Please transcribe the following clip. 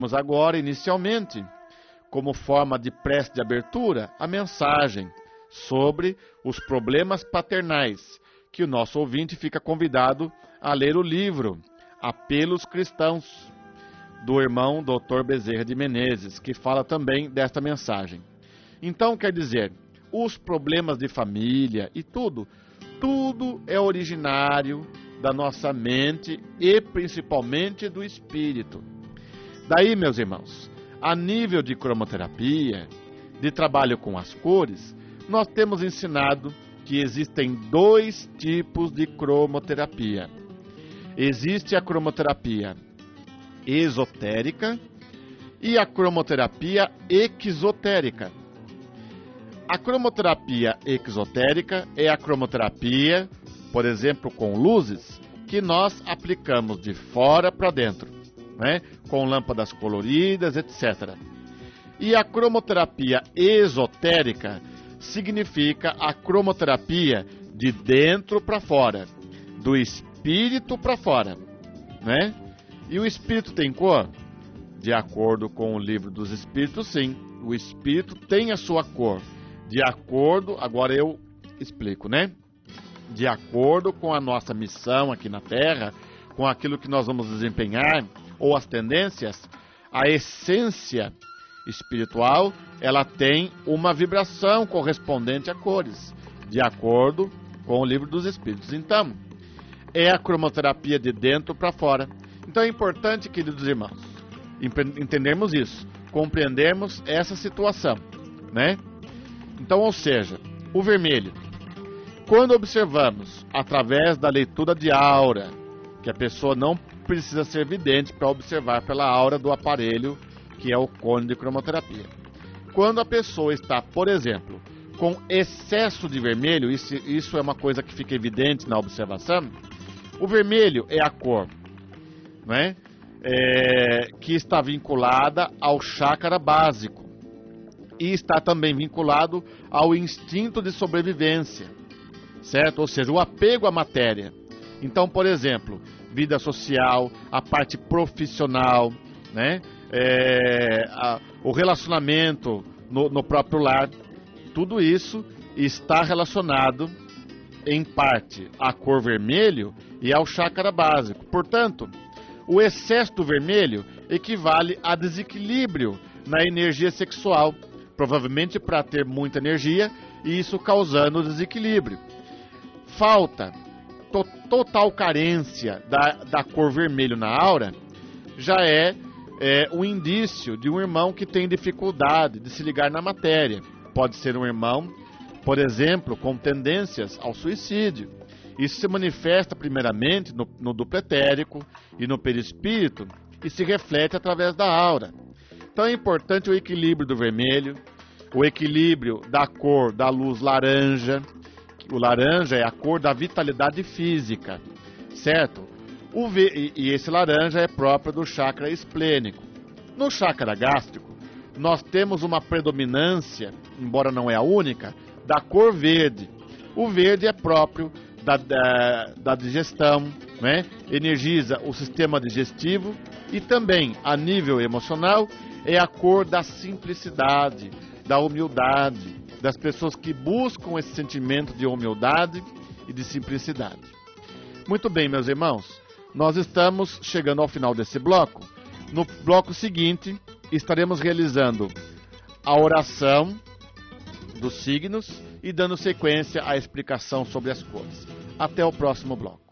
Vamos agora, inicialmente, como forma de prece de abertura, a mensagem sobre os problemas paternais, que o nosso ouvinte fica convidado a ler o livro Apelos Cristãos, do irmão Dr. Bezerra de Menezes, que fala também desta mensagem. Então, quer dizer, os problemas de família e tudo é originário da nossa mente e principalmente do espírito. Daí, meus irmãos, a nível de cromoterapia, de trabalho com as cores, nós temos ensinado que existem 2 tipos de cromoterapia. Existe a cromoterapia esotérica e a cromoterapia exotérica. A cromoterapia exotérica é a cromoterapia, por exemplo, com luzes, que nós aplicamos de fora para dentro, né? Com lâmpadas coloridas, etc. E a cromoterapia esotérica significa a cromoterapia de dentro para fora, do espírito para fora, né? E o espírito tem cor? De acordo com o livro dos espíritos, sim. O espírito tem a sua cor. De acordo, agora eu explico, né? De acordo com a nossa missão aqui na Terra, com aquilo que nós vamos desempenhar, ou as tendências, a essência espiritual, ela tem uma vibração correspondente a cores, de acordo com o livro dos espíritos. Então, é a cromoterapia de dentro para fora. Então é importante, queridos irmãos, entendermos isso, compreendermos essa situação, né? Então, ou seja, o vermelho, quando observamos através da leitura de aura, que a pessoa não precisa ser vidente para observar pela aura do aparelho, que é o cone de cromoterapia. Quando a pessoa está, por exemplo, com excesso de vermelho, isso é uma coisa que fica evidente na observação, o vermelho é a cor, né? Que está vinculada ao chácara básico e está também vinculado ao instinto de sobrevivência, certo? Ou seja, o apego à matéria. Então, por exemplo, vida social, a parte profissional, né? O relacionamento no próprio lar, tudo isso está relacionado, em parte, à cor vermelho e ao chácara básico. Portanto, o excesso do vermelho equivale a desequilíbrio na energia sexual, provavelmente para ter muita energia, e isso causando desequilíbrio. Falta, total carência da cor vermelho na aura, já é um indício de um irmão que tem dificuldade de se ligar na matéria. Pode ser um irmão, por exemplo, com tendências ao suicídio. Isso se manifesta primeiramente no duplo etérico e no perispírito e se reflete através da aura. Então é importante o equilíbrio do vermelho, o equilíbrio da cor da luz laranja. O laranja é a cor da vitalidade física, certo? E esse laranja é próprio do chakra esplênico. No chakra gástrico, nós temos uma predominância, embora não é a única, da cor verde. O verde é próprio da digestão, né? Energiza o sistema digestivo e também, a nível emocional, é a cor da simplicidade, da humildade, das pessoas que buscam esse sentimento de humildade e de simplicidade. Muito bem, meus irmãos, nós estamos chegando ao final desse bloco. No bloco seguinte, estaremos realizando a oração dos signos e dando sequência à explicação sobre as cores. Até o próximo bloco.